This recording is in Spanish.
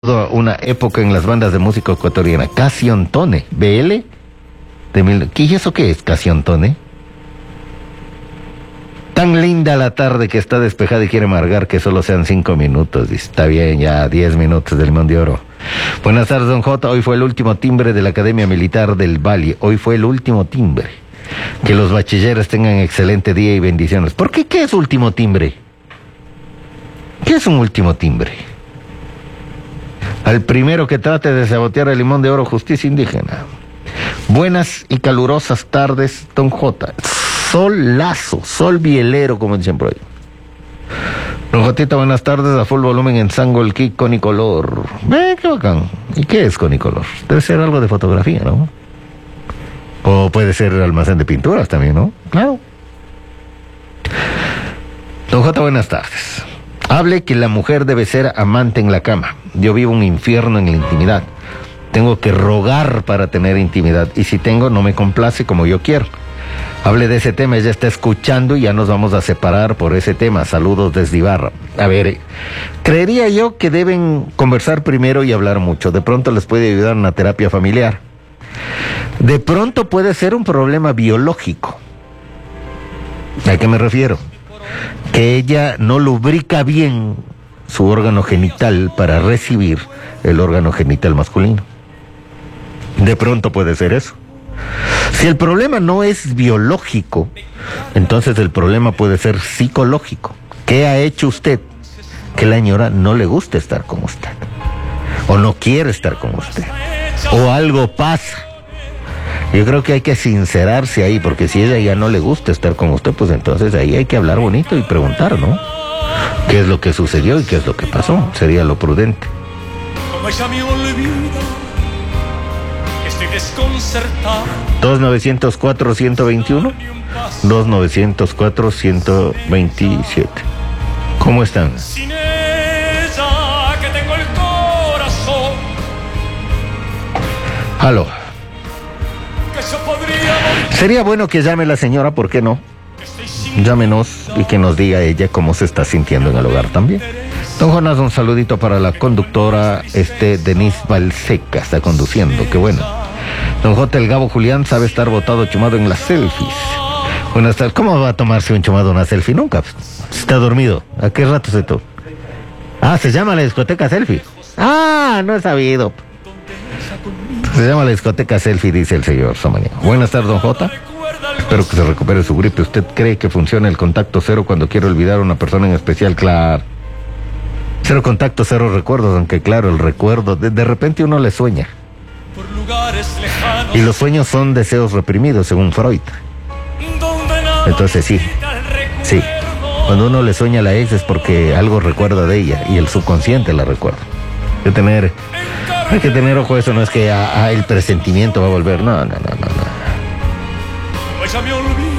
Una época en las bandas de música ecuatoriana. Casiontone, BL ¿Y eso qué es, Casiontone? Tan linda la tarde que está despejada y quiere amargar que solo sean 5 minutos. Dice, está bien, ya 10 minutos del Limón de Oro. Buenas tardes, don J. Hoy fue el último timbre de la Academia Militar del Valle. Hoy fue el último timbre. Que los bachilleres tengan excelente día y bendiciones. ¿Por qué? ¿Qué es último timbre? ¿Qué es un último timbre? Al primero que trate de sabotear el Limón de Oro, justicia indígena. Buenas y calurosas tardes, don J. Solazo, sol bielero, como dicen por ahí. Don Jotita, buenas tardes, a full volumen en Sangolquí, Conicolor. Qué bacán. ¿Y qué es Conicolor? Debe ser algo de fotografía, ¿no? O puede ser almacén de pinturas también, ¿no? Claro. Don J, buenas tardes. Hable que la mujer debe ser amante en la cama. Yo vivo un infierno en la intimidad. Tengo que rogar para tener intimidad. Y si tengo, no me complace como yo quiero. Hable de ese tema, ella está escuchando y ya nos vamos a separar por ese tema. Saludos desde Ibarra. A ver, creería yo que deben conversar primero y hablar mucho. De pronto les puede ayudar una terapia familiar. De pronto puede ser un problema biológico. ¿A qué me refiero? Que ella no lubrica bien su órgano genital para recibir el órgano genital masculino. De pronto puede ser eso. Si el problema no es biológico, entonces el problema puede ser psicológico. ¿Qué ha hecho usted que la señora no le guste estar con usted? O no quiere estar con usted. O algo pasa. Yo creo que hay que sincerarse ahí, porque si ella ya no le gusta estar con usted, pues entonces ahí hay que hablar bonito y preguntar, ¿no? ¿Qué es lo que sucedió y qué es lo que pasó? Sería lo prudente. Como ella me olvida, estoy desconcertado. 2904-121, 2904-127. ¿Cómo están? Sin ella que tengo el corazón. Aló. Que yo podría morir. Sería bueno que llame la señora, ¿por qué no? Llámenos y que nos diga ella cómo se está sintiendo en el hogar también. Don Jonás, un saludito para la conductora Denise Balseca, está conduciendo, qué bueno. Don J, el Gabo Julián sabe estar botado chumado en las selfies. Buenas tardes, ¿cómo va a tomarse un chumado una selfie? Nunca, está dormido. ¿A qué rato se toma? Ah, se llama la discoteca selfie. Ah, no he sabido. Se llama la discoteca selfie, dice el señor Somanía. Buenas tardes, don J. Espero que se recupere su gripe. ¿Usted cree que funciona el contacto cero cuando quiere olvidar a una persona en especial? Claro. Cero contacto, cero recuerdos, aunque claro, el recuerdo, de repente uno le sueña. Y los sueños son deseos reprimidos, según Freud. Entonces sí. Cuando uno le sueña a la ex es porque algo recuerda de ella y el subconsciente la recuerda. Hay que tener ojo, eso no es que el presentimiento va a volver. No. Ella me olvida.